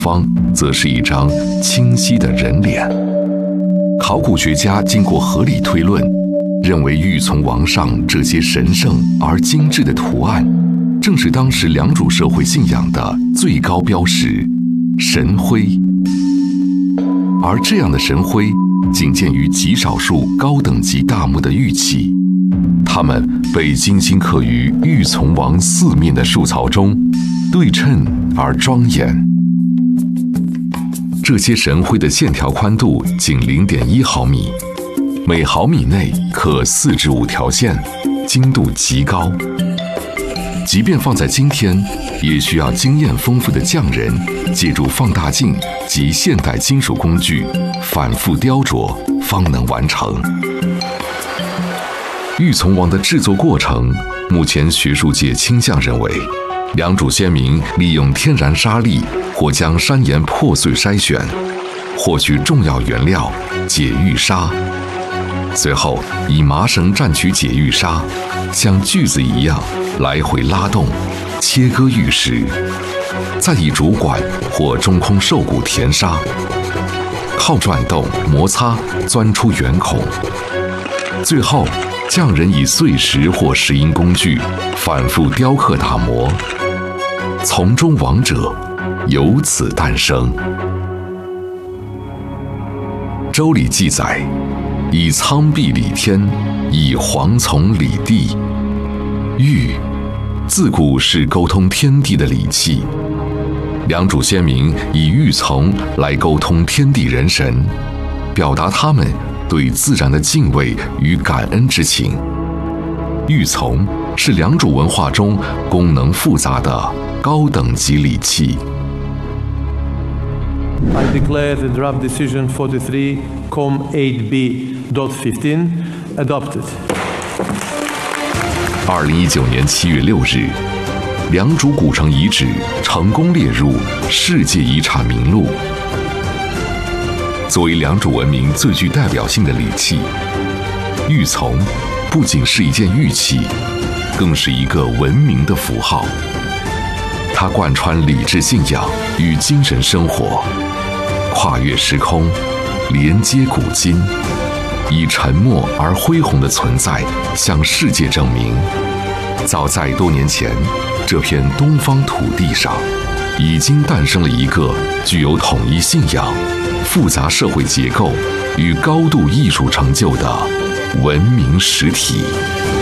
方则是一张清晰的人脸。考古学家经过合理推论，认为玉琮王上这些神圣而精致的图案，正是当时良渚社会信仰的最高标识——神徽。而这样的神徽，仅见于极少数高等级大墓的玉器，它们被精心刻于玉琮王四面的树槽中，对称而庄严。这些神徽的线条宽度仅0.1毫米，每毫米内刻4至5条线，精度极高。即便放在今天，也需要经验丰富的匠人借助放大镜及现代金属工具反复雕琢，方能完成。玉琮王的制作过程，目前学术界倾向认为，良渚先民利用天然沙粒或将山岩破碎筛选，获取重要原料解玉砂，随后以麻绳蘸取解玉砂，像锯子一样来回拉动，切割玉石，再以竹管或中空兽骨填沙，靠转动摩擦钻出圆孔，最后匠人以碎石或石英工具反复雕刻打磨，从中王者由此诞生。周礼记载，以苍壁理天，以黄丛理地。玉自古是沟通天地的礼器，良渚先民以玉琮来沟通天地人神，表达他们对自然的敬畏与感恩之情。玉琮是良渚文化中功能复杂的高等级礼器。 I declare the draft decision 43-8B.15 adopted. 2019年7月6日，良渚古城遗址成功列入世界遗产名录。作为良渚文明最具代表性的礼器，玉琮不仅是一件玉器，更是一个文明的符号。它贯穿礼制信仰与精神生活，跨越时空，连接古今，以沉默而恢宏的存在向世界证明，早在多年前，这片东方土地上已经诞生了一个具有统一信仰、复杂社会结构与高度艺术成就的文明实体。